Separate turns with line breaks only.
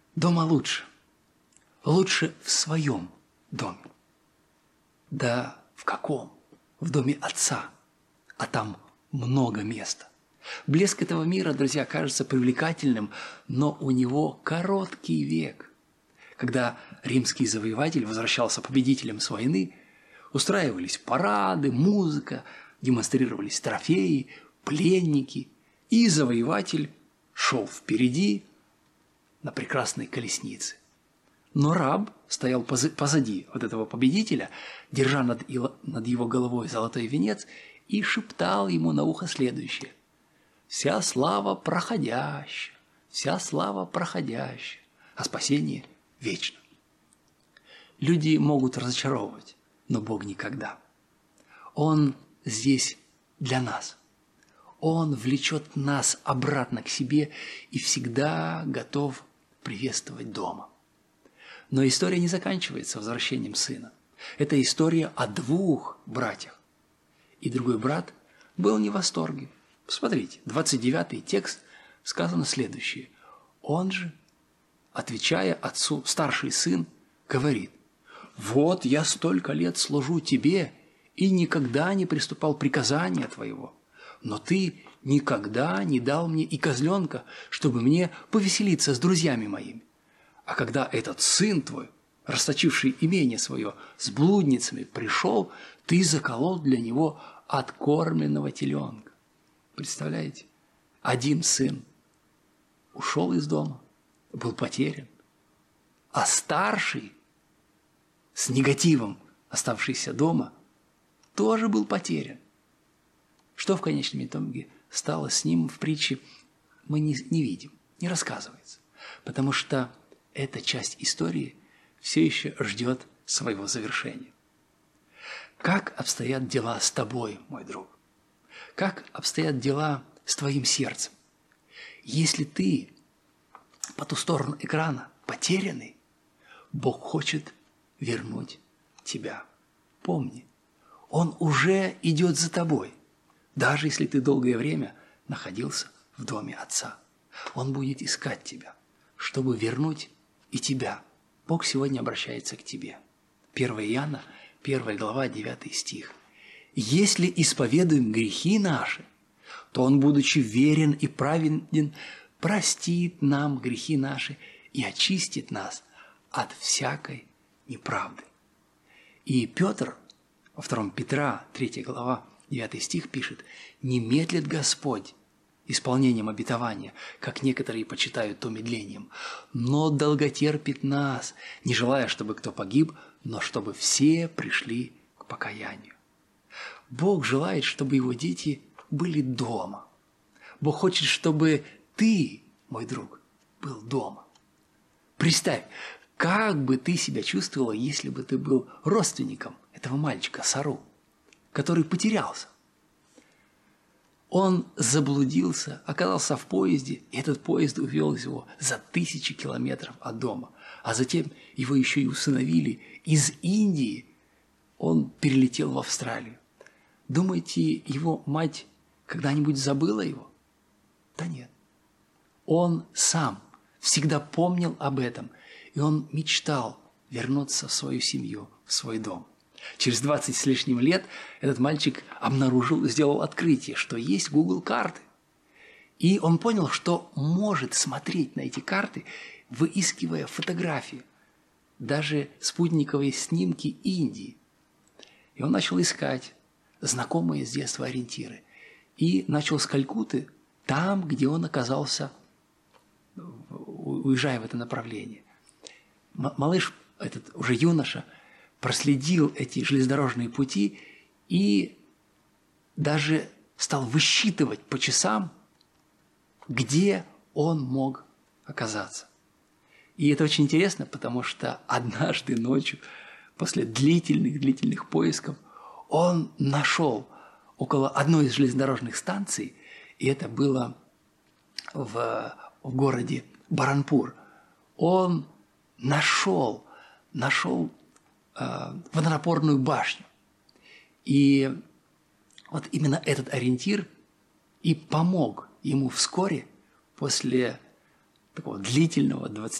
Дома лучше. Лучше в своем доме. Да в каком? В доме Отца. А там много места. Блеск этого мира, друзья, кажется привлекательным, но у него короткий век. Когда римский завоеватель возвращался победителем с войны, устраивались парады, музыка, демонстрировались трофеи, пленники, и завоеватель шел впереди на прекрасной колеснице. Но раб стоял позади вот этого победителя, держа над его головой золотой венец, и шептал ему на ухо следующее: «Вся слава проходящая, вся слава проходящая, а спасение вечно». Люди могут разочаровывать, но Бог никогда. Он здесь для нас. Он влечет нас обратно к себе и всегда готов приветствовать дома. Но история не заканчивается возвращением сына. Это история о двух братьях. И другой брат был не в восторге. Посмотрите, 29-й текст сказано следующее. Он же, отвечая отцу, старший сын, говорит: «Вот я столько лет служу тебе и никогда не приступал приказания твоего, но ты никогда не дал мне и козленка, чтобы мне повеселиться с друзьями моими. А когда этот сын твой, расточивший имение свое с блудницами, пришел, ты заколол для него откормленного теленка». Представляете? Один сын ушел из дома, был потерян, а старший, с негативом оставшийся дома, тоже был потерян. Что в конечном итоге стало с ним в притче, мы не видим, не рассказывается, потому что эта часть истории все еще ждет своего завершения. Как обстоят дела с тобой, мой друг? Как обстоят дела с твоим сердцем? Если ты по ту сторону экрана потерянный, Бог хочет вернуть тебя. Помни, Он уже идет за тобой, даже если ты долгое время находился в доме Отца. Он будет искать тебя, чтобы вернуть и тебя. Бог сегодня обращается к тебе. 1 Иоанна, 1 глава, 9 стих. «Если исповедуем грехи наши, то Он, будучи верен и праведен, простит нам грехи наши и очистит нас от всякой неправды». И Петр во 2 Петра, 3 глава, 9 стих пишет: «Не медлит Господь исполнением обетования, как некоторые почитают то медлением, но долготерпит нас, не желая, чтобы кто погиб, но чтобы все пришли к покаянию». Бог желает, чтобы Его дети были дома. Бог хочет, чтобы ты, мой друг, был дома. Представь, как бы ты себя чувствовала, если бы ты был родственником этого мальчика Сару, который потерялся. Он заблудился, оказался в поезде, и этот поезд увез его за 1000 километров от дома. А затем его еще и усыновили. Из Индии он перелетел в Австралию. Думаете, его мать когда-нибудь забыла его? Да нет. Он сам всегда помнил об этом, и он мечтал вернуться в свою семью, в свой дом. Через 20 с лишним лет этот мальчик сделал открытие, что есть Google карты. И он понял, что может смотреть на эти карты, выискивая фотографии, даже спутниковые снимки Индии. И он начал искать знакомые с детства ориентиры. И начал с Калькутты, там, где он оказался, уезжая в это направление. Малыш, этот уже юноша, проследил эти железнодорожные пути и даже стал высчитывать по часам, где он мог оказаться. И это очень интересно, потому что однажды ночью, после длительных поисков, он нашел около одной из железнодорожных станций, и это было в городе Баранпур. Он нашел водонапорную башню. И вот именно этот ориентир и помог ему вскоре, после такого длительного